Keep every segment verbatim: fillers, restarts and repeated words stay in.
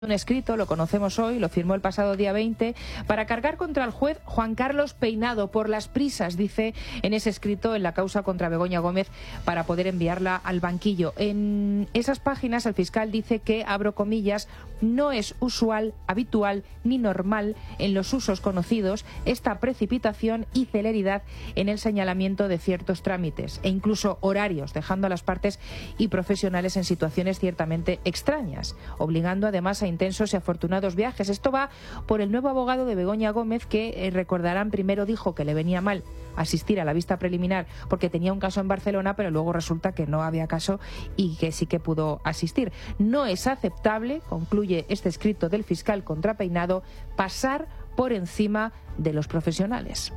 Un escrito, lo conocemos hoy, lo firmó el pasado día veinte, para cargar contra el juez Juan Carlos Peinado por las prisas, dice en ese escrito, en la causa contra Begoña Gómez, para poder enviarla al banquillo. En esas páginas el fiscal dice que, abro comillas, no es usual, habitual ni normal en los usos conocidos esta precipitación y celeridad en el señalamiento de ciertos trámites e incluso horarios, dejando a las partes y profesionales en situaciones ciertamente extrañas, obligando además a intensos y afortunados viajes. Esto va por el nuevo abogado de Begoña Gómez, que eh, recordarán, primero dijo que le venía mal asistir a la vista preliminar porque tenía un caso en Barcelona, pero luego resulta que no había caso y que sí que pudo asistir. No es aceptable, concluye este escrito del fiscal contra Peinado, pasar por encima de los profesionales.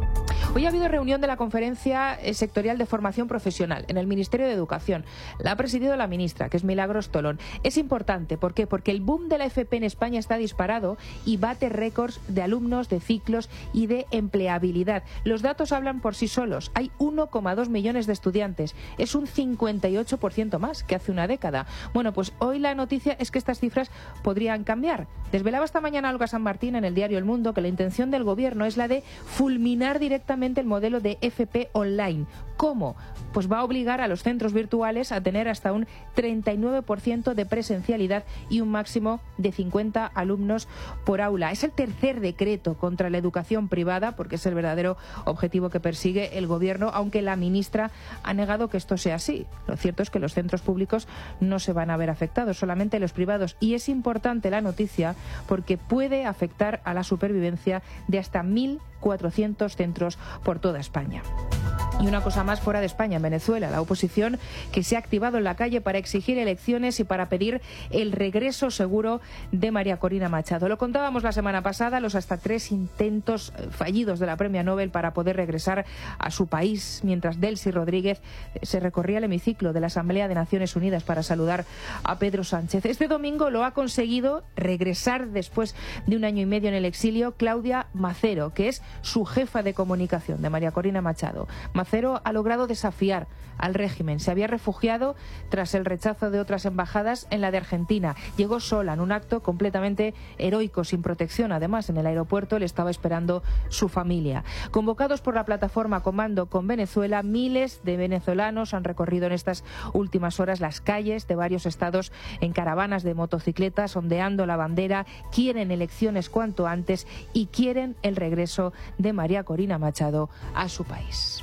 Hoy ha habido reunión de la Conferencia Sectorial de Formación Profesional en el Ministerio de Educación. La ha presidido la ministra, que es Milagros Tolón. Es importante, ¿por qué? Porque el boom de la F P en España está disparado y bate récords de alumnos, de ciclos y de empleabilidad. Los datos hablan por sí solos. Hay uno coma dos millones de estudiantes. Es un cincuenta y ocho por ciento más que hace una década. Bueno, pues hoy la noticia es que estas cifras podrían cambiar. Desvelaba esta mañana Olga San Martín en el diario El Mundo que la intención del Gobierno es la de fulminar directamente el modelo de F P online. ¿Cómo? Pues va a obligar a los centros virtuales a tener hasta un treinta y nueve por ciento de presencialidad y un máximo de cincuenta alumnos por aula. Es el tercer decreto contra la educación privada, porque es el verdadero objetivo que persigue el Gobierno, aunque la ministra ha negado que esto sea así. Lo cierto es que los centros públicos no se van a ver afectados, solamente los privados. Y es importante la noticia porque puede afectar a la supervivencia de hasta mil cuatrocientos centros por toda España. Y una cosa más fuera de España, en Venezuela, la oposición que se ha activado en la calle para exigir elecciones y para pedir el regreso seguro de María Corina Machado. Lo contábamos la semana pasada, los hasta tres intentos fallidos de la premia Nobel para poder regresar a su país, mientras Delcy Rodríguez se recorría el hemiciclo de la Asamblea de Naciones Unidas para saludar a Pedro Sánchez. Este domingo lo ha conseguido regresar después de un año y medio en el exilio Claudia Macero, que es su jefa de comunicación de María Corina Machado. Macero ha logrado desafiar al régimen. Se había refugiado tras el rechazo de otras embajadas en la de Argentina. Llegó sola en un acto completamente heroico, sin protección. Además, en el aeropuerto le estaba esperando su familia. Convocados por la plataforma Comando con Venezuela, miles de venezolanos han recorrido en estas últimas horas las calles de varios estados en caravanas de motocicletas, ondeando la bandera. Quieren elecciones cuanto antes y quieren el regreso de María Corina Machado a su país.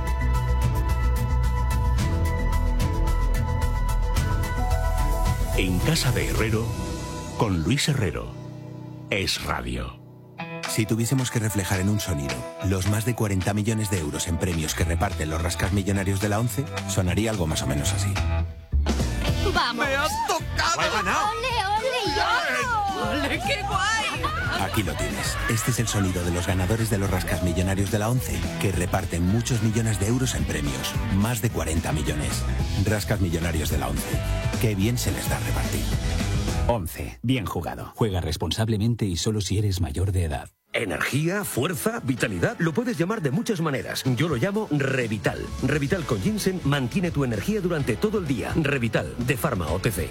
En Casa de Herrero, con Luis Herrero, Es Radio. Si tuviésemos que reflejar en un sonido los más de cuarenta millones de euros en premios que reparten los rascasmillonarios de la ONCE, sonaría algo más o menos así. ¡Vamos! ¡Me has tocado! ¡He ganado! ¡Ole, ole, yo! ¡Ole, qué guay! Aquí lo tienes. Este es el sonido de los ganadores de los rascasmillonarios de la ONCE, que reparten muchos millones de euros en premios. Más de cuarenta millones. Rascasmillonarios de la ONCE. Qué bien se les da repartir. ONCE. Bien jugado. Juega responsablemente y solo si eres mayor de edad. Energía, fuerza, vitalidad, lo puedes llamar de muchas maneras. Yo lo llamo Revital. Revital con ginseng mantiene tu energía durante todo el día. Revital, de Pharma O T C.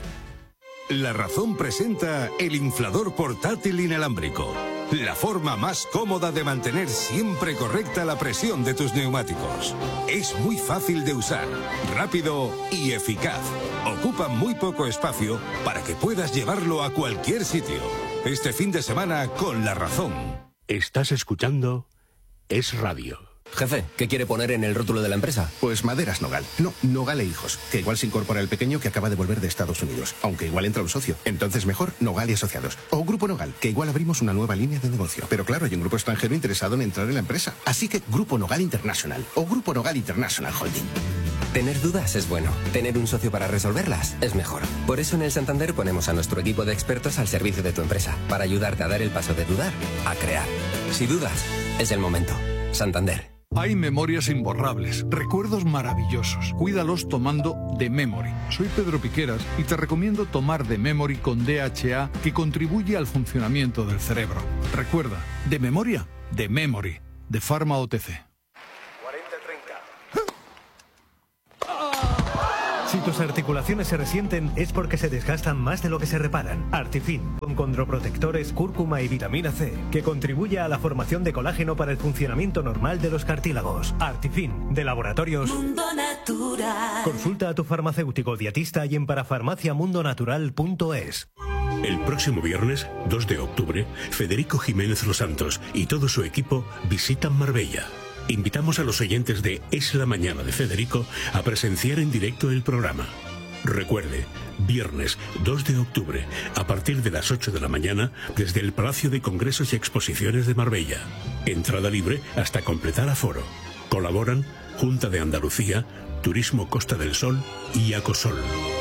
La Razón presenta el inflador portátil inalámbrico. La forma más cómoda de mantener siempre correcta la presión de tus neumáticos. Es muy fácil de usar, rápido y eficaz. Ocupa muy poco espacio para que puedas llevarlo a cualquier sitio. Este fin de semana con La Razón. Estás escuchando Es Radio. Jefe, ¿qué quiere poner en el rótulo de la empresa? Pues Maderas Nogal. No, Nogal e Hijos. Que igual se incorpora el pequeño que acaba de volver de Estados Unidos. Aunque igual entra un socio. Entonces mejor Nogal y Asociados. O Grupo Nogal, que igual abrimos una nueva línea de negocio. Pero claro, hay un grupo extranjero interesado en entrar en la empresa. Así que Grupo Nogal International. O Grupo Nogal International Holding. Tener dudas es bueno. Tener un socio para resolverlas es mejor. Por eso en el Santander ponemos a nuestro equipo de expertos al servicio de tu empresa. Para ayudarte a dar el paso de dudar a crear. Si dudas, es el momento. Santander. Hay memorias imborrables, recuerdos maravillosos. Cuídalos tomando The Memory. Soy Pedro Piqueras y te recomiendo tomar The Memory con D H A, que contribuye al funcionamiento del cerebro. Recuerda, de memoria, The Memory, de Pharma O T C. Si tus articulaciones se resienten es porque se desgastan más de lo que se reparan. Artifin, con condroprotectores, cúrcuma y vitamina C, que contribuye a la formación de colágeno para el funcionamiento normal de los cartílagos. Artifin, de Laboratorios Mundo Natural. Consulta a tu farmacéutico dietista y en parafarmaciamundonatural punto es. El próximo viernes, dos de octubre, Federico Jiménez Los Santos y todo su equipo visitan Marbella. Invitamos a los oyentes de Es la Mañana de Federico a presenciar en directo el programa. Recuerde, viernes dos de octubre, a partir de las ocho de la mañana, desde el Palacio de Congresos y Exposiciones de Marbella. Entrada libre hasta completar aforo. Colaboran Junta de Andalucía, Turismo Costa del Sol y Acosol.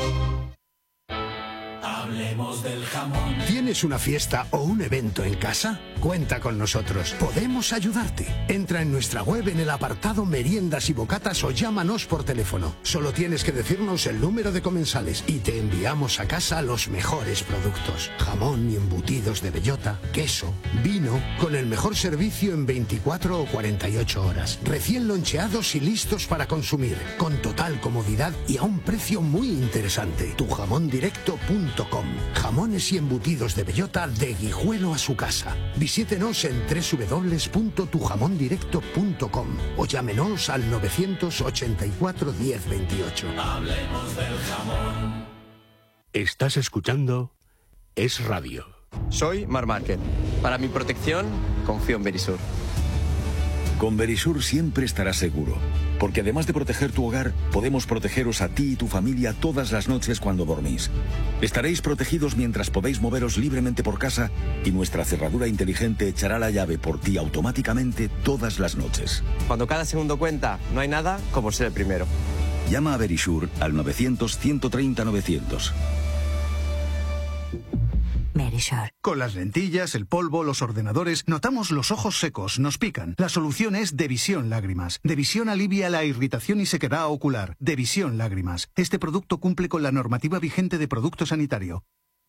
Hablemos del jamón. ¿Tienes una fiesta o un evento en casa? Cuenta con nosotros. Podemos ayudarte. Entra en nuestra web en el apartado Meriendas y Bocatas o llámanos por teléfono. Solo tienes que decirnos el número de comensales y te enviamos a casa los mejores productos. Jamón y embutidos de bellota, queso, vino, con el mejor servicio en veinticuatro o cuarenta y ocho horas. Recién loncheados y listos para consumir. Con total comodidad y a un precio muy interesante. tu jamón directo punto com. Jamones y embutidos de bellota de Guijuelo a su casa. Visítenos en doble u doble u doble u punto tu jamón directo punto com o llámenos al novecientos ochenta y cuatro diez veintiocho. Hablemos del jamón. Estás escuchando Es Radio. Soy Mar Márquez. Para mi protección, confío en Verisur. Con Verisur siempre estarás seguro, porque además de proteger tu hogar, podemos protegeros a ti y tu familia todas las noches cuando dormís. Estaréis protegidos mientras podéis moveros libremente por casa y nuestra cerradura inteligente echará la llave por ti automáticamente todas las noches. Cuando cada segundo cuenta, no hay nada como ser el primero. Llama a Verisur al novecientos, ciento treinta, novecientos. Verisur. Con las lentillas, el polvo, los ordenadores, notamos los ojos secos, nos pican. La solución es Devisión Lágrimas. Devisión alivia la irritación y sequedad ocular. Devisión Lágrimas. Este producto cumple con la normativa vigente de producto sanitario.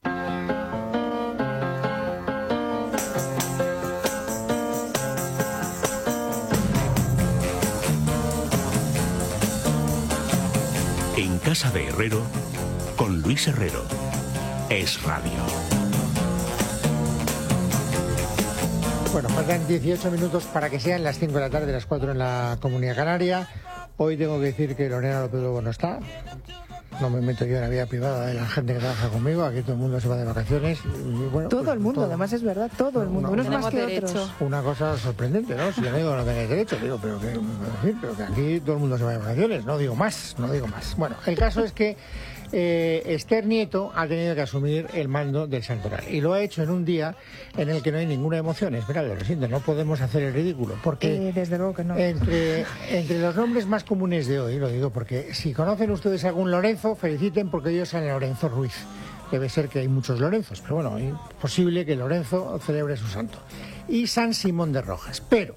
En Casa de Herrero, con Luis Herrero. Es Radio. Bueno, faltan dieciocho minutos para que sean las cinco de la tarde, las cuatro en la Comunidad Canaria. Hoy tengo que decir que Lorena López Lobo no está. No me meto yo en la vida privada de la gente que trabaja conmigo. Aquí todo el mundo se va de vacaciones. Y bueno, todo pues, el mundo, todo. Además es verdad, todo el mundo. Unos más que otros. Una cosa sorprendente, ¿no? Si yo digo no tenéis derecho, digo, pero que, decir, pero que aquí todo el mundo se va de vacaciones. No digo más, no digo más. Bueno, el caso es que Eh, Esther Nieto ha tenido que asumir el mando del Santoral y lo ha hecho en un día en el que no hay ninguna emoción. Esperad, lo siento, no podemos hacer el ridículo porque eh, desde luego que no. entre, entre los nombres más comunes de hoy, lo digo porque si conocen ustedes algún Lorenzo, feliciten porque ellos son Lorenzo Ruiz. Debe ser que hay muchos Lorenzos, pero bueno, es posible que Lorenzo celebre su santo. Y San Simón de Rojas. Pero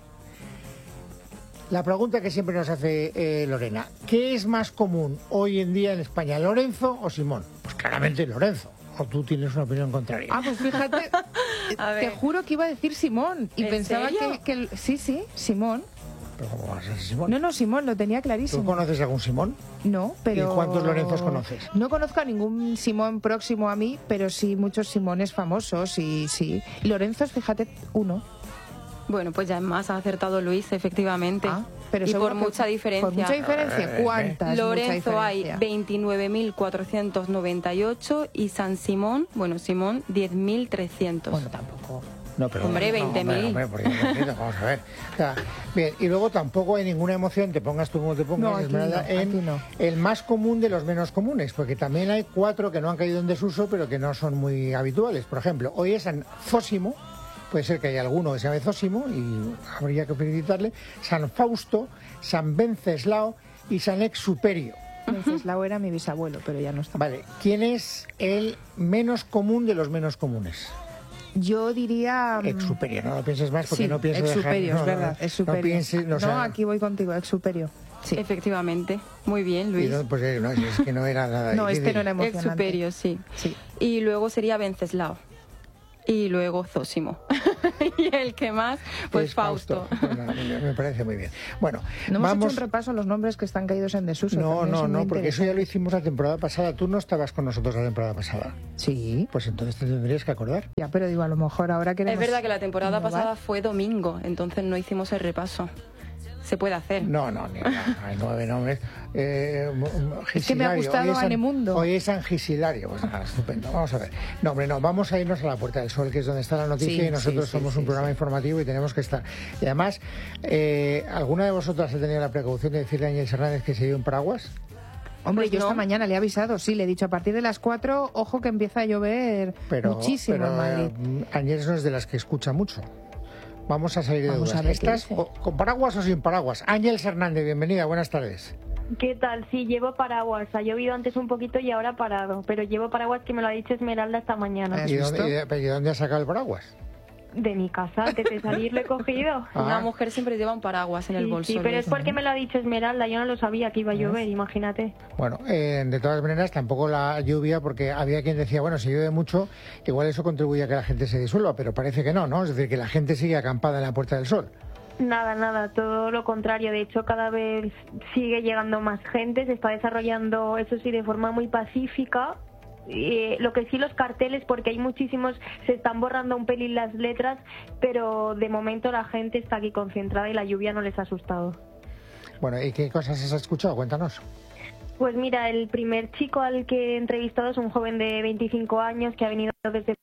la pregunta que siempre nos hace eh, Lorena, ¿qué es más común hoy en día en España, Lorenzo o Simón? Pues claramente Lorenzo. ¿O tú tienes una opinión contraria? Ah, pues fíjate, te juro que iba a decir Simón y pensaba que, que... Sí, sí, Simón. ¿Pero cómo vas a ser Simón? No, no, Simón, lo tenía clarísimo. ¿Tú conoces algún Simón? No, pero... ¿Y cuántos Lorenzos conoces? No conozco a ningún Simón próximo a mí, pero sí muchos Simones famosos y sí. Lorenzos, fíjate, uno. Bueno, pues ya es más, ha acertado Luis, efectivamente. Ah, pero y por que, mucha diferencia. ¿Por mucha diferencia? ¿Cuántas? Lorenzo mucha hay veintinueve mil cuatrocientos noventa y ocho y San Simón, bueno, Simón, diez mil trescientos. Bueno, tampoco. No, pero hombre, veinte mil. No, vamos a ver. O sea, bien, y luego tampoco hay ninguna emoción, te pongas tú como te pongas, no, aquí Esmeralda, no, en aquí no. el más común de los menos comunes, porque también hay cuatro que no han caído en desuso, pero que no son muy habituales. Por ejemplo, hoy es San Zósimo. Puede ser que haya alguno que se llame Zósimo y habría que felicitarle. San Fausto, San Venceslao y San Exuperio. Venceslao era mi bisabuelo, pero ya no está. Vale, ¿quién es el menos común de los menos comunes? Yo diría... Exuperio, no lo pienses más porque sí, no pienso Exuperio, dejar... es no, verdad, no, Exuperio. No, pienses, no, no o sea, aquí voy contigo, Exuperio. Sí. Efectivamente, muy bien, Luis. No, pues no, es que no era nada no, difícil. este no era emocionante. Exuperio, sí. sí. Y luego sería Venceslao. y luego Zósimo. Y el que más, pues es Fausto. Fausto. Bueno, me parece muy bien. Bueno, no hemos vamos... hecho un repaso a los nombres que están caídos en desuso. No, no, no, porque eso ya lo hicimos la temporada pasada. Tú no estabas con nosotros la temporada pasada. Sí. Pues entonces te tendrías que acordar. Ya, pero digo, a lo mejor ahora queremos... Es verdad que la temporada innovar. pasada fue domingo, entonces no hicimos el repaso. Se puede hacer. No, no, ni nada. Hay nueve nombres. Eh, es que me ha gustado Anemundo. Hoy es San Gisilario. Pues nada, estupendo. Vamos a ver. No, hombre, no. Vamos a irnos a la Puerta del Sol, que es donde está la noticia, sí, y nosotros sí, sí, somos sí, un programa sí. informativo y tenemos que estar. Y además, eh, ¿alguna de vosotras ha tenido la precaución de decirle a Ángel Hernández que se lleve un paraguas? Hombre, Pues yo no. esta mañana le he avisado, sí, le he dicho a partir de las cuatro, ojo que empieza a llover Pero, muchísimo pero en Madrid. eh, Ángel no es de las que escucha mucho. Vamos a salir de Vamos dudas. a ver qué ¿Estás dice. o- con paraguas o sin paraguas? Ángel Hernández, bienvenida, buenas tardes. ¿Qué tal? Sí, llevo paraguas. Ha llovido antes un poquito y ahora ha parado. Pero llevo paraguas que me lo ha dicho Esmeralda esta mañana. ¿Y dónde, y de- y dónde has sacado el paraguas? De mi casa, antes de salir lo he cogido. Ah. Una mujer siempre lleva un paraguas en el Sí, bolso. sí, pero es porque me lo ha dicho Esmeralda. Yo no lo sabía que iba a llover, imagínate. Bueno, eh, de todas maneras, tampoco la lluvia, porque había quien decía, bueno, si llueve mucho, igual eso contribuye a que la gente se disuelva, pero parece que no, ¿no? Es decir, que la gente sigue acampada en la Puerta del Sol. Nada, nada, todo lo contrario. De hecho, cada vez sigue llegando más gente. Se está desarrollando, eso sí, de forma muy pacífica. Eh, lo que sí, los carteles, porque hay muchísimos, se están borrando un pelín las letras, pero de momento la gente está aquí concentrada y la lluvia no les ha asustado. Bueno, ¿y qué cosas has escuchado? Cuéntanos. Pues mira, el primer chico al que he entrevistado es un joven de veinticinco años que ha venido desde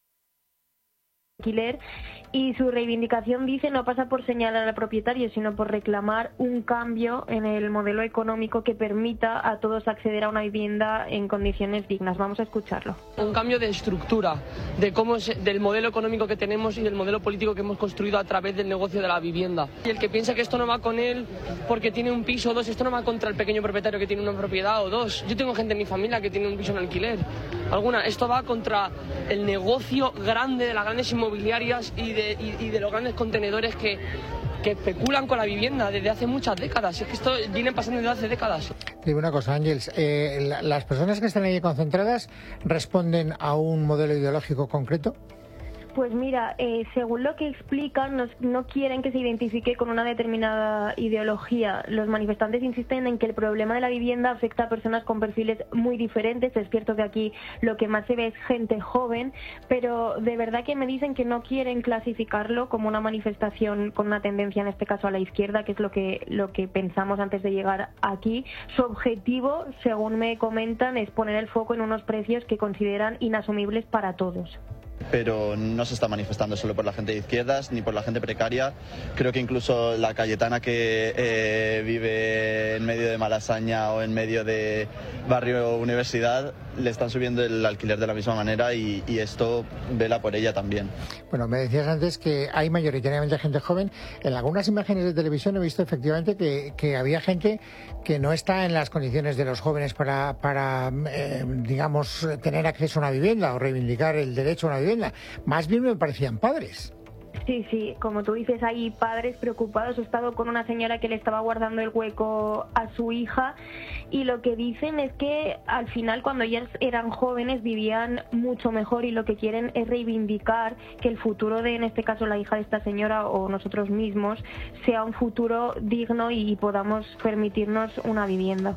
alquiler, y su reivindicación, dice, no pasa por señalar al propietario, sino por reclamar un cambio en el modelo económico que permita a todos acceder a una vivienda en condiciones dignas. Vamos a escucharlo. Un cambio de estructura, de cómo es, del modelo económico que tenemos y del modelo político que hemos construido a través del negocio de la vivienda. Y el que piensa que esto no va con él porque tiene un piso o dos, esto no va contra el pequeño propietario que tiene una propiedad o dos. Yo tengo gente en mi familia que tiene un piso en alquiler. Alguna, esto va contra el negocio grande de las grandes inmobiliarias y de, y, y de los grandes contenedores que, que especulan con la vivienda desde hace muchas décadas. Es que esto viene pasando desde hace décadas. Dime una cosa, Ángels, eh, la- ¿las personas que están ahí concentradas responden a un modelo ideológico concreto? Pues mira, eh, según lo que explican, nos- no quieren que se identifique con una determinada ideología. Los manifestantes insisten en que el problema de la vivienda afecta a personas con perfiles muy diferentes. Es cierto que aquí lo que más se ve es gente joven, pero de verdad que me dicen que no quieren clasificarlo como una manifestación con una tendencia, en este caso a la izquierda, que es lo que, lo que pensamos antes de llegar aquí. Su objetivo, según me comentan, es poner el foco en unos precios que consideran inasumibles para todos. Pero no se está manifestando solo por la gente de izquierdas ni por la gente precaria. Creo que incluso la cayetana que eh, vive en medio de Malasaña o en medio de barrio Universidad le están subiendo el alquiler de la misma manera y, y esto vela por ella también. Bueno, me decías antes que hay mayoritariamente gente joven. En algunas imágenes de televisión he visto efectivamente que, que había gente que no está en las condiciones de los jóvenes para, para eh, digamos, tener acceso a una vivienda o reivindicar el derecho a una vivienda. Más bien me parecían padres. Sí, sí, como tú dices, hay padres preocupados. He estado con una señora que le estaba guardando el hueco a su hija y lo que dicen es que al final, cuando ellas eran jóvenes, vivían mucho mejor y lo que quieren es reivindicar que el futuro de, en este caso, la hija de esta señora o nosotros mismos, sea un futuro digno y podamos permitirnos una vivienda.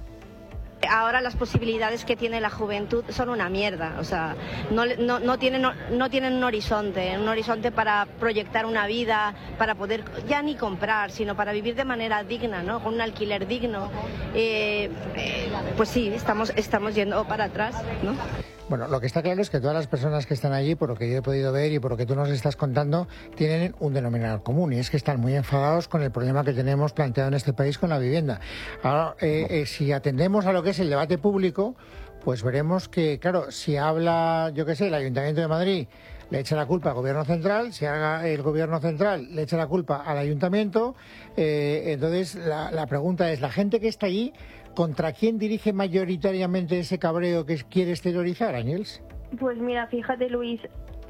Ahora las posibilidades que tiene la juventud son una mierda, o sea, no, no, no, tienen, no, no tienen un horizonte, un horizonte para proyectar una vida, para poder ya ni comprar, sino para vivir de manera digna, ¿no? Con un alquiler digno. Eh, eh, pues sí, estamos, estamos yendo para atrás, ¿no? Bueno, lo que está claro es que todas las personas que están allí, por lo que yo he podido ver y por lo que tú nos estás contando, tienen un denominador común y es que están muy enfadados con el problema que tenemos planteado en este país con la vivienda. Ahora, eh, eh, si atendemos a lo que es el debate público, pues veremos que, claro, si habla, yo qué sé, el Ayuntamiento de Madrid, le echa la culpa al Gobierno Central, si haga el Gobierno Central le echa la culpa al Ayuntamiento, eh, entonces la, la pregunta es, ¿la gente que está allí, contra quién dirige mayoritariamente ese cabreo que quiere exteriorizar, Ángels? Pues mira, fíjate, Luis,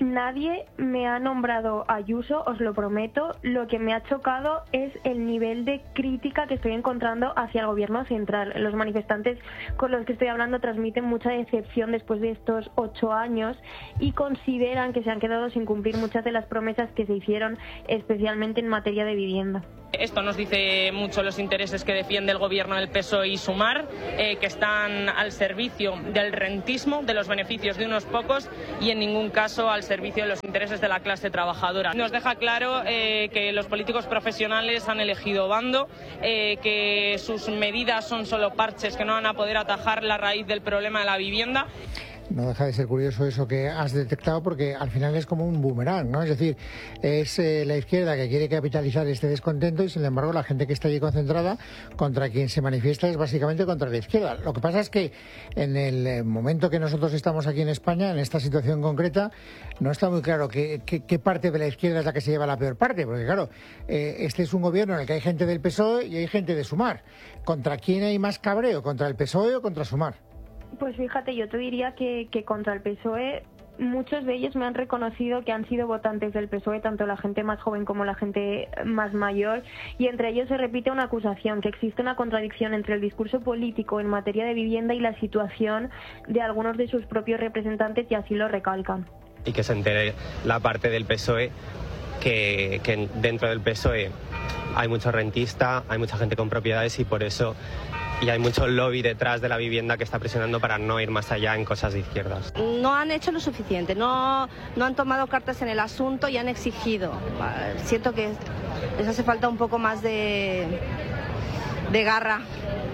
Nadie me ha nombrado Ayuso, os lo prometo. Lo que me ha chocado es el nivel de crítica que estoy encontrando hacia el gobierno central. Los manifestantes con los que estoy hablando transmiten mucha decepción después de estos ocho años y consideran que se han quedado sin cumplir muchas de las promesas que se hicieron, especialmente en materia de vivienda. Esto nos dice mucho los intereses que defiende el gobierno del P S O E y Sumar, eh, que están al servicio del rentismo, de los beneficios de unos pocos y en ningún caso al servicio de los intereses de la clase trabajadora. Nos deja claro eh, que los políticos profesionales han elegido bando, eh, que sus medidas son solo parches que no van a poder atajar la raíz del problema de la vivienda. No deja de ser curioso eso que has detectado, porque al final es como un boomerang, ¿no? Es decir, es eh, la izquierda que quiere capitalizar este descontento y, sin embargo, la gente que está allí concentrada contra quien se manifiesta es básicamente contra la izquierda. Lo que pasa es que en el momento que nosotros estamos aquí en España, en esta situación concreta, no está muy claro qué, qué, qué parte de la izquierda es la que se lleva la peor parte, porque, claro, eh, este es un gobierno en el que hay gente del P S O E y hay gente de Sumar. ¿Contra quién hay más cabreo? ¿Contra el P S O E o contra Sumar? Pues fíjate, yo te diría que, que contra el P S O E, muchos de ellos me han reconocido que han sido votantes del P S O E, tanto la gente más joven como la gente más mayor, y entre ellos se repite una acusación, que existe una contradicción entre el discurso político en materia de vivienda y la situación de algunos de sus propios representantes, y así lo recalcan. Y que se entere la parte del P S O E que, que dentro del P S O E hay mucho rentista, hay mucha gente con propiedades y por eso... Y hay mucho lobby detrás de la vivienda que está presionando para no ir más allá en cosas de izquierdas. No han hecho lo suficiente, no, no han tomado cartas en el asunto y han exigido. Siento que les hace falta un poco más de, de garra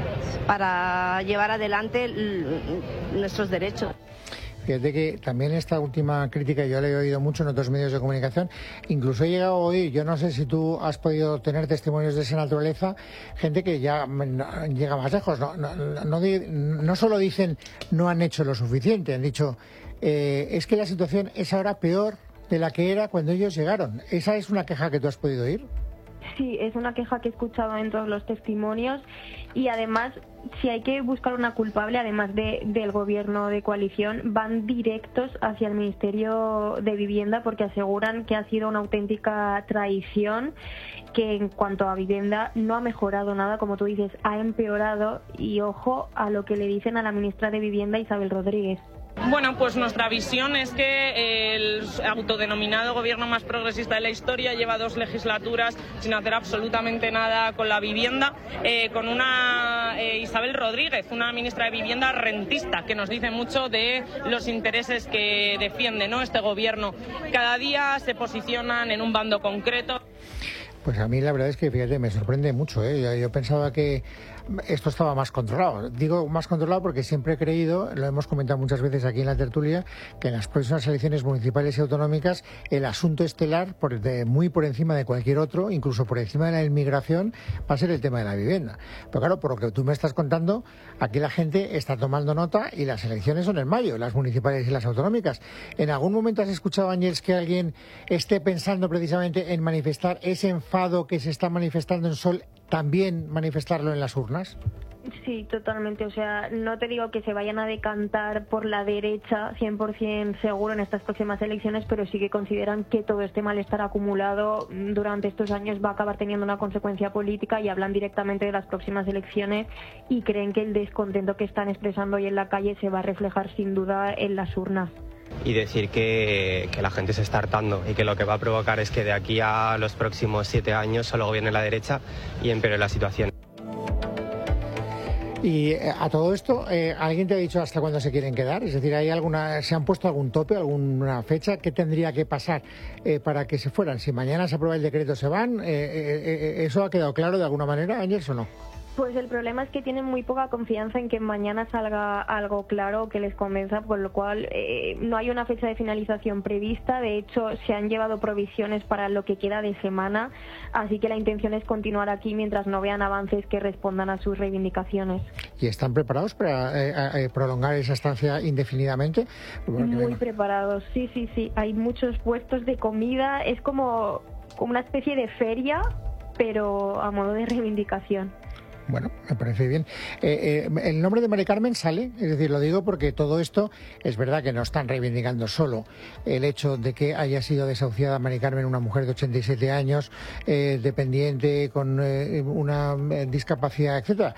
para llevar adelante nuestros derechos. Fíjate que también esta última crítica yo la he oído mucho en otros medios de comunicación, incluso he llegado a oír, yo no sé si tú has podido tener testimonios de esa naturaleza, gente que ya llega más lejos, no, no, no, no solo dicen no han hecho lo suficiente, han dicho eh, es que la situación es ahora peor de la que era cuando ellos llegaron. ¿Esa es una queja que tú has podido oír? Sí, es una queja que he escuchado en todos los testimonios y además, si hay que buscar una culpable, además de, del gobierno de coalición, van directos hacia el Ministerio de Vivienda porque aseguran que ha sido una auténtica traición, que en cuanto a vivienda no ha mejorado nada, como tú dices, ha empeorado, y ojo a lo que le dicen a la ministra de Vivienda, Isabel Rodríguez. Bueno, pues nuestra visión es que el autodenominado gobierno más progresista de la historia lleva dos legislaturas sin hacer absolutamente nada con la vivienda, eh, con una eh, Isabel Rodríguez, una ministra de Vivienda rentista, que nos dice mucho de los intereses que defiende, ¿no?, este gobierno. Cada día se posicionan en un bando concreto. Pues a mí la verdad es que, fíjate, me sorprende mucho, ¿eh? Yo, yo pensaba que esto estaba más controlado. Digo más controlado porque siempre he creído, lo hemos comentado muchas veces aquí en la tertulia, que en las próximas elecciones municipales y autonómicas el asunto estelar, por de, muy por encima de cualquier otro, incluso por encima de la inmigración, va a ser el tema de la vivienda. Pero claro, por lo que tú me estás contando, aquí la gente está tomando nota y las elecciones son en mayo, las municipales y las autonómicas. ¿En algún momento has escuchado, Ángels, que alguien esté pensando precisamente en manifestar ese enfado que se está manifestando en Sol, también manifestarlo en las urnas? Sí, totalmente. O sea, no te digo que se vayan a decantar por la derecha cien por ciento seguro en estas próximas elecciones, pero sí que consideran que todo este malestar acumulado durante estos años va a acabar teniendo una consecuencia política, y hablan directamente de las próximas elecciones y creen que el descontento que están expresando hoy en la calle se va a reflejar sin duda en las urnas. Y decir que, que la gente se está hartando y que lo que va a provocar es que de aquí a los próximos siete años solo gobierne la derecha y empeore la situación. Y a todo esto, eh, ¿alguien te ha dicho hasta cuándo se quieren quedar? Es decir, ¿hay alguna, ¿se han puesto algún tope, alguna fecha? ¿Qué tendría que pasar eh, para que se fueran? Si mañana se aprueba el decreto, ¿se van? Eh, eh, eh, ¿Eso ha quedado claro de alguna manera, Ángels, o no? Pues el problema es que tienen muy poca confianza en que mañana salga algo claro que les convenza, por lo cual eh, no hay una fecha de finalización prevista. De hecho, se han llevado provisiones para lo que queda de semana, así que la intención es continuar aquí mientras no vean avances que respondan a sus reivindicaciones. ¿Y están preparados para eh, eh, prolongar esa estancia indefinidamente? Muy bueno. preparados, sí, sí, sí. Hay muchos puestos de comida, es como, como una especie de feria, pero a modo de reivindicación. Bueno, me parece bien. Eh, eh, el nombre de Mari Carmen sale, es decir, lo digo porque todo esto es verdad que no están reivindicando solo el hecho de que haya sido desahuciada Mari Carmen, una mujer de ochenta y siete años, eh, dependiente, con eh, una eh, discapacidad, etcétera.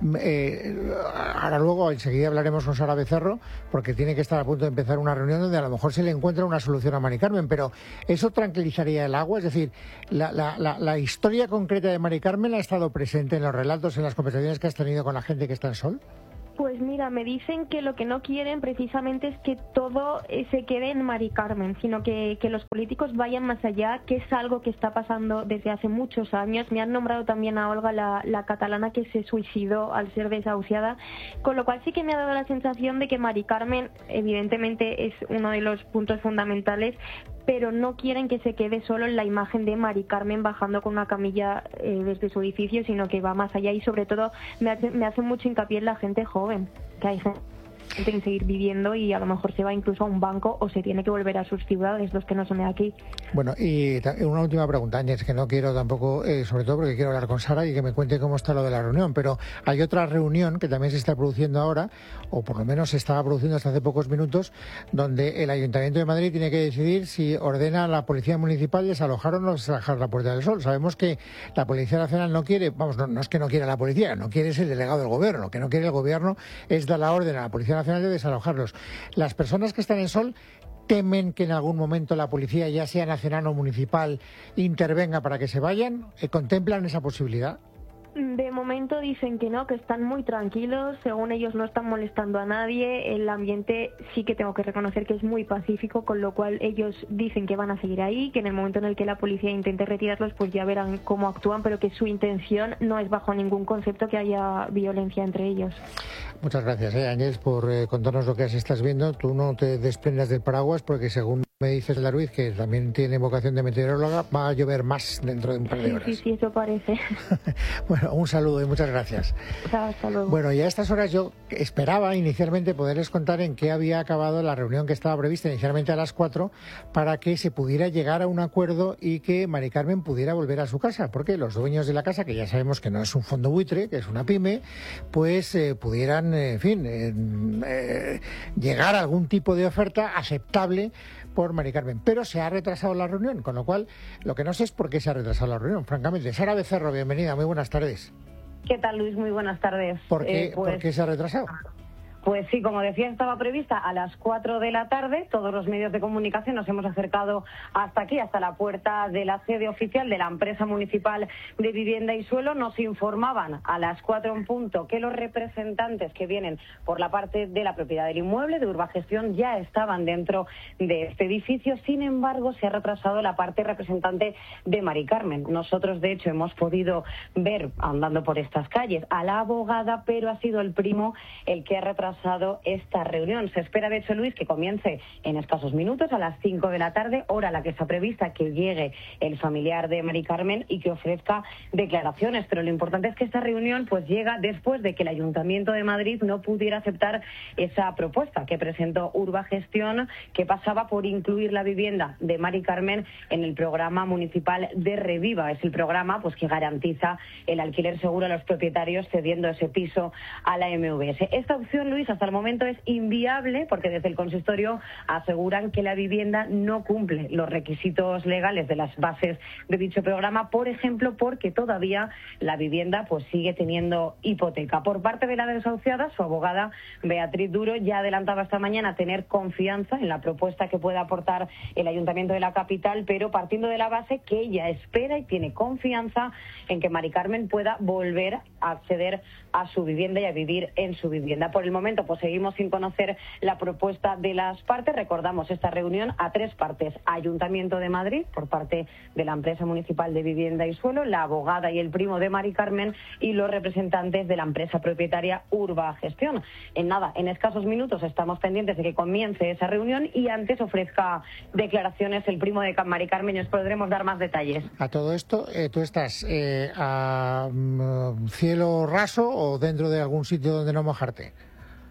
Eh, ahora luego, enseguida hablaremos con Sara Becerro, porque tiene que estar a punto de empezar una reunión donde a lo mejor se le encuentra una solución a Mari Carmen, pero eso tranquilizaría el agua, es decir, la, la, la, la historia concreta de Mari Carmen ha estado presente en los relatos, en las conversaciones que has tenido con la gente que está en Sol. Pues mira, me dicen que lo que no quieren precisamente es que todo eh, se quede en Mari Carmen, sino que, que los políticos vayan más allá, que es algo que está pasando desde hace muchos años. Me han nombrado también a Olga, la, la catalana que se suicidó al ser desahuciada, con lo cual sí que me ha dado la sensación de que Mari Carmen evidentemente es uno de los puntos fundamentales, pero no quieren que se quede solo en la imagen de Mari Carmen bajando con una camilla eh, desde su edificio, sino que va más allá, y sobre todo me hace, me hace mucho hincapié en la gente joven, que hay gente que seguir viviendo y a lo mejor se va incluso a un banco o se tiene que volver a sus ciudades, los que no son de aquí. Bueno, y una última pregunta, Áñez, que no quiero tampoco, eh, sobre todo porque quiero hablar con Sara y que me cuente cómo está lo de la reunión, pero hay otra reunión que también se está produciendo ahora, o por lo menos se estaba produciendo hasta hace pocos minutos, donde el Ayuntamiento de Madrid tiene que decidir si ordena a la Policía Municipal desalojar o no desalojar la Puerta del Sol. Sabemos que la Policía Nacional no quiere, vamos, no, no es que no quiera la policía, no quiere es el delegado del gobierno, lo que no quiere el gobierno es dar la orden a la Policía Nacional de desalojarlos. Las personas que están en Sol temen que en algún momento la policía, ya sea nacional o municipal, intervenga para que se vayan. ¿Contemplan esa posibilidad? De momento dicen que no, que están muy tranquilos, según ellos no están molestando a nadie, el ambiente sí que tengo que reconocer que es muy pacífico, con lo cual ellos dicen que van a seguir ahí, que en el momento en el que la policía intente retirarlos pues ya verán cómo actúan, pero que su intención no es bajo ningún concepto que haya violencia entre ellos. Muchas gracias, eh, Áñez, por eh, contarnos lo que estás viendo. Tú no te desprendas del paraguas porque según me dices la Ruiz, que también tiene vocación de meteoróloga, va a llover más dentro de un par de horas. Sí, sí, sí, eso parece. Bueno, un saludo y muchas gracias. Hasta luego. Bueno, y a estas horas yo esperaba inicialmente poderles contar en qué había acabado la reunión que estaba prevista inicialmente a las cuatro para que se pudiera llegar a un acuerdo y que Mari Carmen pudiera volver a su casa, porque los dueños de la casa, que ya sabemos que no es un fondo buitre, que es una pyme, pues eh, pudieran, eh, en fin, eh, eh, llegar a algún tipo de oferta aceptable por Mari Carmen, pero se ha retrasado la reunión, con lo cual lo que no sé es por qué se ha retrasado la reunión, francamente. Sara Becerro, bienvenida, muy buenas tardes. ¿Qué tal, Luis? Muy buenas tardes. ¿Por qué, eh, pues... ¿por qué se ha retrasado? Pues sí, como decía, estaba prevista a las cuatro de la tarde. Todos los medios de comunicación nos hemos acercado hasta aquí, hasta la puerta de la sede oficial de la empresa municipal de Vivienda y Suelo. Nos informaban a las cuatro en punto que los representantes que vienen por la parte de la propiedad del inmueble, de Urbagestión, ya estaban dentro de este edificio. Sin embargo, se ha retrasado la parte representante de Mari Carmen. Nosotros, de hecho, hemos podido ver, andando por estas calles, a la abogada, pero ha sido el primo el que ha retrasado esta reunión. Se espera, de hecho, Luis, que comience en escasos minutos, a las cinco de la tarde, hora a la que está prevista que llegue el familiar de Mari Carmen y que ofrezca declaraciones. Pero lo importante es que esta reunión pues llega después de que el Ayuntamiento de Madrid no pudiera aceptar esa propuesta que presentó Urbagestión, que pasaba por incluir la vivienda de Mari Carmen en el programa municipal de Reviva. Es el programa pues que garantiza el alquiler seguro a los propietarios cediendo ese piso a la M V S. Esta opción, Luis, hasta el momento es inviable porque desde el consistorio aseguran que la vivienda no cumple los requisitos legales de las bases de dicho programa, por ejemplo, porque todavía la vivienda pues sigue teniendo hipoteca. Por parte de la desahuciada, su abogada Beatriz Duro ya adelantaba esta mañana tener confianza en la propuesta que pueda aportar el Ayuntamiento de la capital, pero partiendo de la base que ella espera y tiene confianza en que Mari Carmen pueda volver a acceder a su vivienda y a vivir en su vivienda. Por el momento pues seguimos sin conocer la propuesta de las partes. Recordamos esta reunión a tres partes: Ayuntamiento de Madrid por parte de la empresa municipal de Vivienda y Suelo, la abogada y el primo de Mari Carmen y los representantes de la empresa propietaria Urbagestión. En nada, en escasos minutos estamos pendientes de que comience esa reunión y antes ofrezca declaraciones el primo de Mari Carmen y os podremos dar más detalles. A todo esto, eh, ¿tú estás eh, a um, cielo raso o dentro de algún sitio donde no mojarte?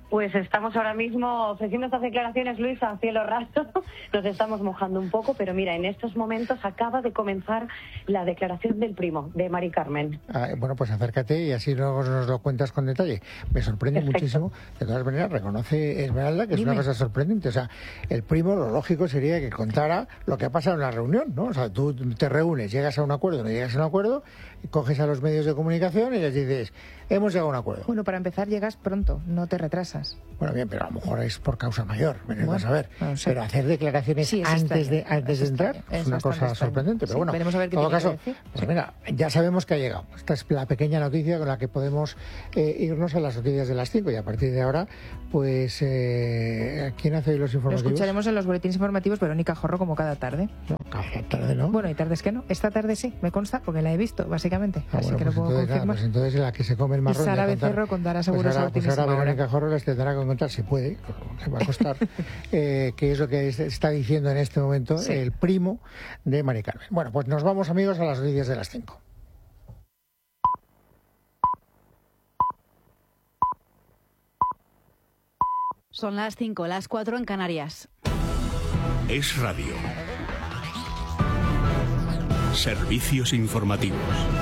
Pues estamos ahora mismo ofreciendo estas declaraciones, Luis, a cielo raso. Nos estamos mojando un poco, pero mira, en estos momentos acaba de comenzar la declaración del primo, de Mari Carmen. Ah, bueno, pues acércate y así luego nos lo cuentas con detalle. Me sorprende Perfecto. muchísimo. De todas maneras, reconoce Esmeralda que es Dime. una cosa sorprendente. O sea, el primo, lo lógico sería que contara lo que ha pasado en la reunión, ¿no? O sea, tú te reúnes, llegas a un acuerdo, no llegas a un acuerdo, coges a los medios de comunicación y les dices, hemos llegado a un acuerdo. Bueno, para empezar llegas pronto, no te retrasas. Bueno, bien, pero a lo mejor es por causa mayor, me bueno, vas a ver. No sé. Pero hacer declaraciones sí, antes de antes de entrar es, es una cosa sorprendente. Pero sí, bueno, veremos a ver qué en todo caso, decir. Pues mira, ya sabemos que ha llegado. Esta es la pequeña noticia con la que podemos eh, irnos a las noticias de las cinco y a partir de ahora, pues, eh, ¿quién hace hoy los informativos? Lo escucharemos en los boletines informativos, Verónica Jorro, como cada tarde. No, cada tarde no. Bueno, hay tardes que no. Esta tarde sí, me consta, porque la he visto, básicamente. Ah, Así bueno, que pues lo puedo entonces, confirmar. Claro, pues entonces la que se come el marrón. Y Sara Becerro contará seguro pues ahora, esa pues ahora Verónica hora. Jorro les tendrá que contar, si puede, se va a costar, eh, qué es lo que está diciendo en este momento sí. el primo de Mari Carmen. Bueno, pues nos vamos, amigos, a las noticias de las cinco. Son las cinco, las cuatro en Canarias. Es Radio. Servicios informativos.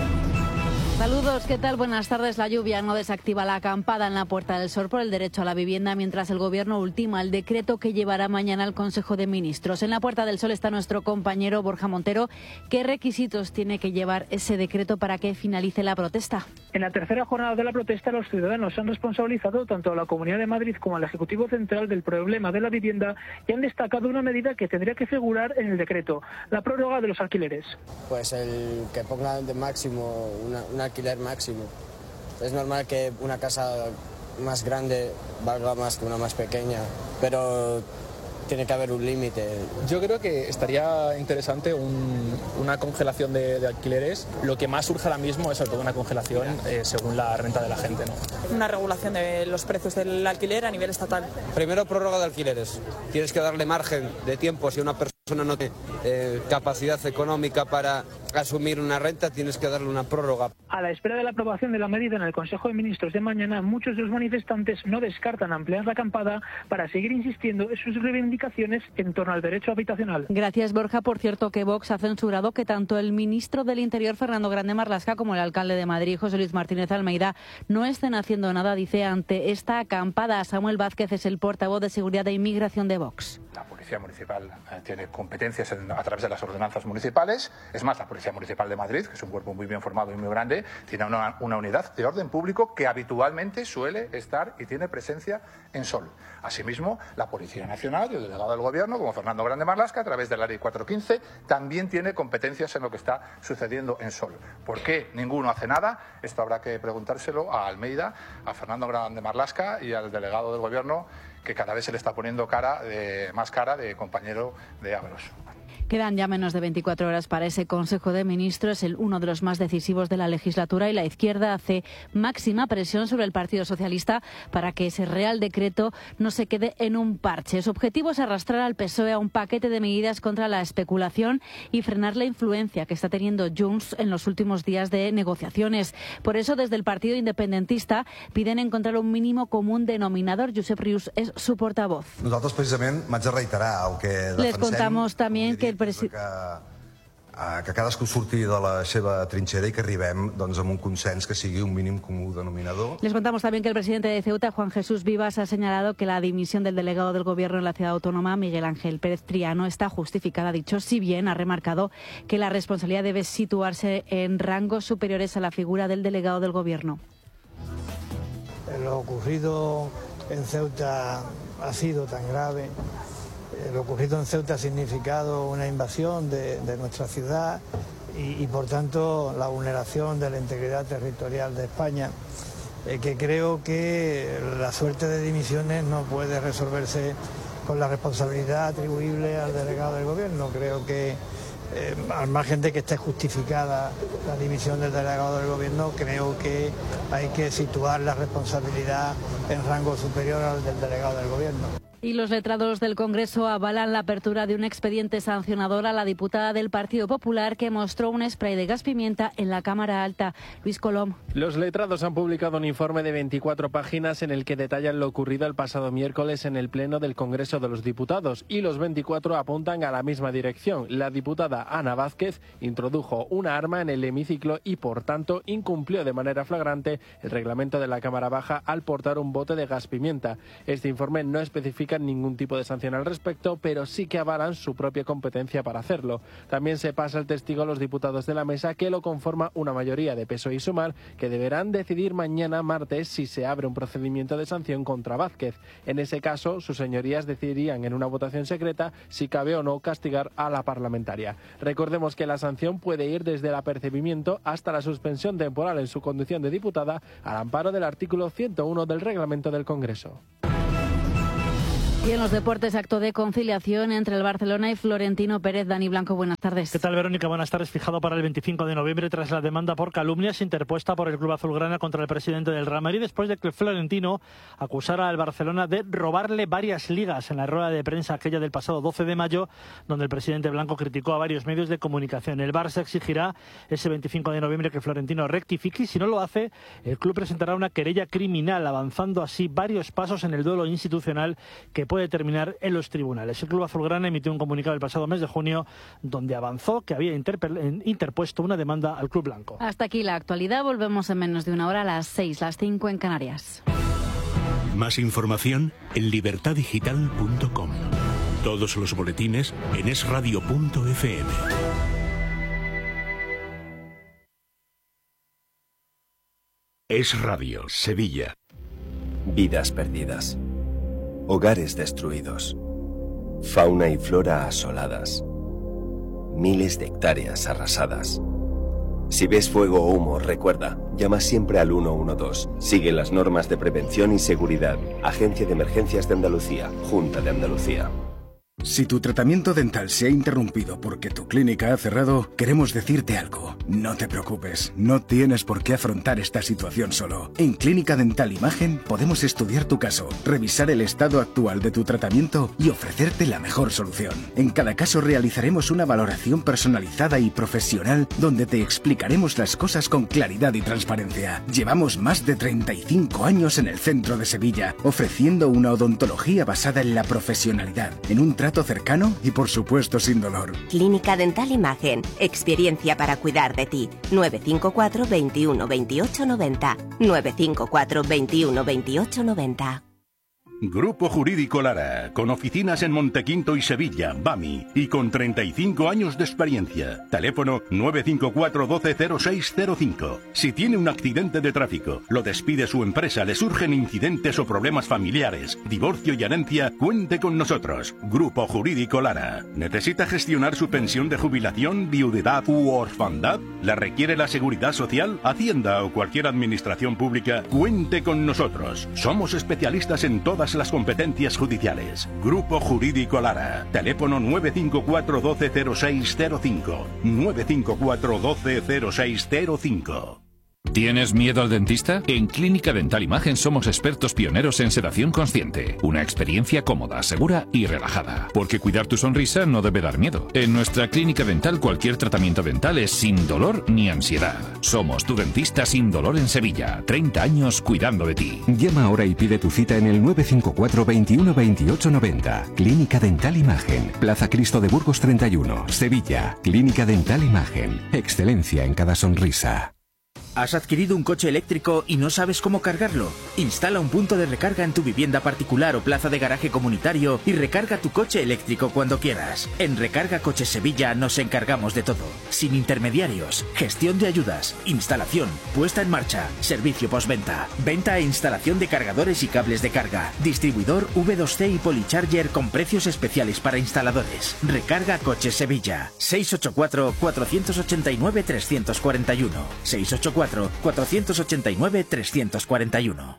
Saludos, ¿qué tal? Buenas tardes. La lluvia no desactiva la acampada en la Puerta del Sol por el derecho a la vivienda, mientras el Gobierno ultima el decreto que llevará mañana al Consejo de Ministros. En la Puerta del Sol está nuestro compañero Borja Montero. ¿Qué requisitos tiene que llevar ese decreto para que finalice la protesta? En la tercera jornada de la protesta, los ciudadanos han responsabilizado tanto a la Comunidad de Madrid como al Ejecutivo Central del problema de la vivienda y han destacado una medida que tendría que figurar en el decreto, la prórroga de los alquileres. Pues el que ponga de máximo una, una alquiler máximo. Es normal que una casa más grande valga más que una más pequeña, pero tiene que haber un límite. Yo creo que estaría interesante un, una congelación de, de alquileres. Lo que más surge ahora mismo es sobre todo una congelación eh, según la renta de la gente, ¿no? Una regulación de los precios del alquiler a nivel estatal. Primero, prórroga de alquileres. Tienes que darle margen de tiempo. Si una persona no tiene eh, capacidad económica para asumir una renta, tienes que darle una prórroga. A la espera de la aprobación de la medida en el Consejo de Ministros de mañana, muchos de los manifestantes no descartan ampliar la acampada para seguir insistiendo en sus reivindicaciones en torno al derecho habitacional. Gracias, Borja. Por cierto, que Vox ha censurado que tanto el ministro del Interior, Fernando Grande Marlaska, como el alcalde de Madrid, José Luis Martínez Almeida, no estén haciendo nada, dice, ante esta acampada. Samuel Vázquez es el portavoz de Seguridad e Inmigración de Vox. La Policía Municipal eh, tiene competencias en, a través de las ordenanzas municipales. Es más, la Policía Municipal de Madrid, que es un cuerpo muy bien formado y muy grande, tiene una, una unidad de orden público que habitualmente suele estar y tiene presencia en Sol. Asimismo, la Policía Nacional y el delegado del Gobierno, como Fernando Grande Marlaska, a través de la Ley cuatrocientos quince, también tiene competencias en lo que está sucediendo en Sol. ¿Por qué ninguno hace nada? Esto habrá que preguntárselo a Almeida, a Fernando Grande Marlaska y al delegado del Gobierno, que cada vez se le está poniendo cara de, más cara de compañero de Ábalos. Quedan ya menos de veinticuatro horas para ese Consejo de Ministros, el uno de los más decisivos de la legislatura, y la izquierda hace máxima presión sobre el Partido Socialista para que ese Real Decreto no se quede en un parche. Su objetivo es arrastrar al P S O E a un paquete de medidas contra la especulación y frenar la influencia que está teniendo Junts en los últimos días de negociaciones. Por eso, desde el Partido Independentista piden encontrar un mínimo común denominador. Josep Rius es su portavoz. Nosaltres, precisament, m'haig de reiterar el que defensem. Les contamos también que el presidente... Que, que cadascú surti de la seva trinxera y que arribem doncs, amb un consens que sigui un mínim comú denominador. Les contamos también que el presidente de Ceuta, Juan Jesús Vivas, ha señalado que la dimisión del delegado del Gobierno en la ciudad autónoma, Miguel Ángel Pérez Triano, está justificada. Dicho, si bien ha remarcado que la responsabilidad debe situarse en rangos superiores a la figura del delegado del Gobierno. Lo ocurrido en Ceuta ha sido tan grave. Lo ocurrido en Ceuta ha significado una invasión de, de nuestra ciudad y, y, por tanto, la vulneración de la integridad territorial de España, eh, que creo que la suerte de dimisiones no puede resolverse con la responsabilidad atribuible al delegado del Gobierno. Creo que, eh, al margen de que esté justificada la dimisión del delegado del Gobierno, creo que hay que situar la responsabilidad en rango superior al del delegado del Gobierno. Y los letrados del Congreso avalan la apertura de un expediente sancionador a la diputada del Partido Popular que mostró un spray de gas pimienta en la Cámara Alta. Luis Colom. Los letrados han publicado un informe de veinticuatro páginas en el que detallan lo ocurrido el pasado miércoles en el Pleno del Congreso de los Diputados, y los veinticuatro apuntan a la misma dirección. La diputada Ana Vázquez introdujo una arma en el hemiciclo y, por tanto, incumplió de manera flagrante el reglamento de la Cámara Baja al portar un bote de gas pimienta. Este informe no especifica ningún tipo de sanción al respecto, pero sí que avalan su propia competencia para hacerlo. También se pasa el testigo a los diputados de la mesa, que lo conforma una mayoría de P S O E y Sumar, que deberán decidir mañana martes si se abre un procedimiento de sanción contra Vázquez. En ese caso, sus señorías decidirían en una votación secreta si cabe o no castigar a la parlamentaria. Recordemos que la sanción puede ir desde el apercibimiento hasta la suspensión temporal en su condición de diputada, al amparo del artículo ciento uno del reglamento del Congreso. Y en los deportes, acto de conciliación entre el Barcelona y Florentino Pérez. Dani Blanco, buenas tardes. ¿Qué tal, Verónica? Buenas tardes. Fijado para el veinticinco de noviembre tras la demanda por calumnias interpuesta por el club azulgrana contra el presidente del Real Madrid, después de que Florentino acusara al Barcelona de robarle varias ligas en la rueda de prensa aquella del pasado doce de mayo, donde el presidente blanco criticó a varios medios de comunicación. El Barça exigirá ese veinticinco de noviembre que Florentino rectifique, y si no lo hace, el club presentará una querella criminal, avanzando así varios pasos en el duelo institucional que puede terminar en los tribunales. El club azulgrana emitió un comunicado el pasado mes de junio donde avanzó que había interpuesto una demanda al club blanco. Hasta aquí la actualidad. Volvemos en menos de una hora, a las seis, las cinco en Canarias. Más información en libertad digital punto com. Todos los boletines en es radio punto efe eme. Es Radio, Sevilla. Vidas perdidas. Hogares destruidos, fauna y flora asoladas, miles de hectáreas arrasadas. Si ves fuego o humo, recuerda, llama siempre al uno uno dos. Sigue las normas de prevención y seguridad. Agencia de Emergencias de Andalucía, Junta de Andalucía. Si tu tratamiento dental se ha interrumpido porque tu clínica ha cerrado, queremos decirte algo. No te preocupes, no tienes por qué afrontar esta situación solo. En Clínica Dental Imagen podemos estudiar tu caso, revisar el estado actual de tu tratamiento y ofrecerte la mejor solución. En cada caso realizaremos una valoración personalizada y profesional donde te explicaremos las cosas con claridad y transparencia. Llevamos más de treinta y cinco años en el centro de Sevilla, ofreciendo una odontología basada en la profesionalidad, en un trato cercano y, por supuesto, sin dolor. Clínica Dental Imagen. Experiencia para cuidar de ti. nueve cinco cuatro, veintiuno, veintiocho, noventa. nueve cinco cuatro, veintiuno, veintiocho, noventa. Grupo Jurídico Lara, con oficinas en Montequinto y Sevilla, BAMI, y con treinta y cinco años de experiencia. Teléfono nueve cinco cuatro, doce, cero seis cero cinco. Si tiene un accidente de tráfico, lo despide su empresa, le surgen incidentes o problemas familiares, divorcio y herencia, cuente con nosotros. Grupo Jurídico Lara. ¿Necesita gestionar su pensión de jubilación, viudedad u orfandad? ¿La requiere la Seguridad Social, Hacienda o cualquier administración pública? Cuente con nosotros. Somos especialistas en todas las competencias judiciales. Grupo Jurídico Lara. Teléfono nueve cinco cuatro, doce, cero seis cero cinco. nueve cinco cuatro, doce, cero seis cero cinco. ¿Tienes miedo al dentista? En Clínica Dental Imagen somos expertos pioneros en sedación consciente. Una experiencia cómoda, segura y relajada. Porque cuidar tu sonrisa no debe dar miedo. En nuestra clínica dental cualquier tratamiento dental es sin dolor ni ansiedad. Somos tu dentista sin dolor en Sevilla. treinta años cuidando de ti. Llama ahora y pide tu cita en el nueve cinco cuatro, veintiuno, veintiocho, noventa. Clínica Dental Imagen. Plaza Cristo de Burgos treinta y uno, Sevilla. Clínica Dental Imagen. Excelencia en cada sonrisa. ¿Has adquirido un coche eléctrico y no sabes cómo cargarlo? Instala un punto de recarga en tu vivienda particular o plaza de garaje comunitario y recarga tu coche eléctrico cuando quieras. En Recarga Coches Sevilla nos encargamos de todo. Sin intermediarios, gestión de ayudas, instalación, puesta en marcha, servicio postventa, venta e instalación de cargadores y cables de carga, distribuidor V dos C y Polycharger con precios especiales para instaladores. Recarga Coches Sevilla. seis ocho cuatro, cuatro ocho nueve, tres cuatro uno. seis ocho cuatro, cuatro ocho nueve, tres cuatro uno.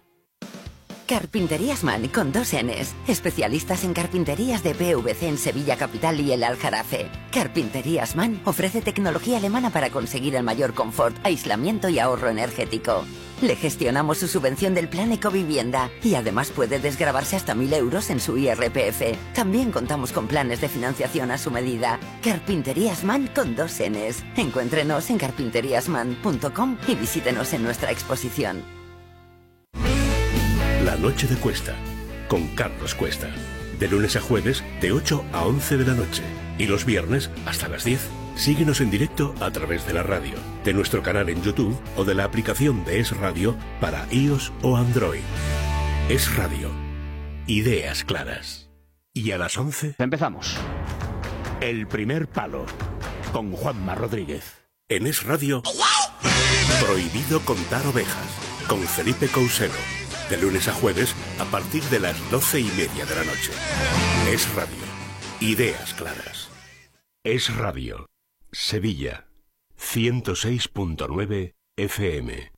Carpinterías Man con dos N's. Especialistas en carpinterías de P V C en Sevilla Capital y El Aljarafe. Carpinterías Man ofrece tecnología alemana para conseguir el mayor confort, aislamiento y ahorro energético. Le gestionamos su subvención del plan Ecovivienda y además puede desgravarse hasta mil euros en su I R P F. También contamos con planes de financiación a su medida. Carpinterías Man con dos Ns. Encuéntrenos en carpinteríasman punto com y visítenos en nuestra exposición. La noche de Cuesta, con Carlos Cuesta. De lunes a jueves, de ocho a once de la noche. Y los viernes, hasta las diez. Síguenos en directo a través de la radio, de nuestro canal en YouTube o de la aplicación de Es Radio para iOS o Android. Es Radio. Ideas claras. Y a las once... Empezamos. El primer palo. Con Juanma Rodríguez. En Es Radio... Prohibido contar ovejas. Con Felipe Couselo. De lunes a jueves, a partir de las doce y media de la noche. Es Radio. Ideas claras. Es Radio. Sevilla. ciento seis punto nueve F M.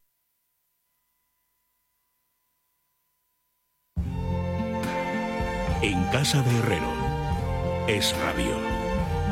En casa de Herrero. Es Radio.